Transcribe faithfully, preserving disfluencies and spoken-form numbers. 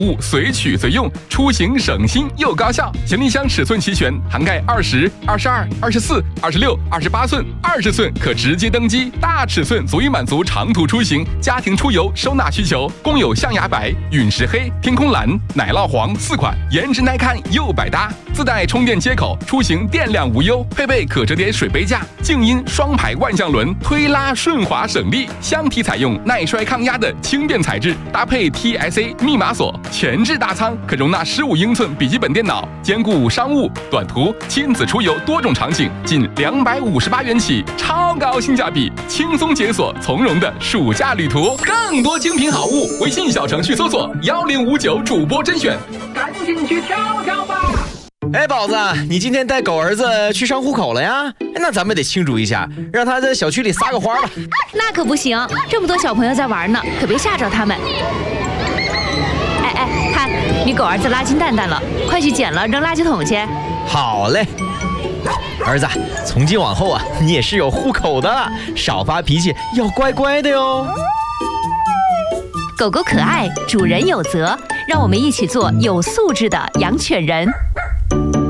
物随取随用，出行省心又高效。行李箱尺寸齐全，涵盖二十、二十二、二十四、二十六、二十八寸、二十寸，可直接登机。大尺寸足以满足长途出行、家庭出游收纳需求。共有象牙白、陨石黑、天空蓝、奶酪黄四款，颜值耐看又百搭。自带充电接口，出行电量无忧。配备可折叠水杯架、静音双排万向轮，推拉顺滑省力。箱体采用耐摔抗压的轻便材质，搭配 T S A 密码锁。前置大仓可容纳十五英寸笔记本电脑，兼顾商务、短途、亲子出游多种场景，仅两百五十八元起，超高性价比，轻松解锁从容的暑假旅途。更多精品好物，微信小程序搜索幺零五九主播甄选，赶紧去挑挑吧。 哎，宝子，你今天带狗儿子去上户口了呀？那咱们得庆祝一下，让他在小区里撒个欢吧。 那可不行，这么多小朋友在玩呢，可别吓着他们。哎哎，看你狗儿子拉金蛋蛋了，快去捡了扔垃圾桶去。 好嘞，儿子，从今往后啊，你也是有户口的了，少发脾气，要乖乖的哟。 狗狗可爱，主人有责，让我们一起做有素质的养犬人。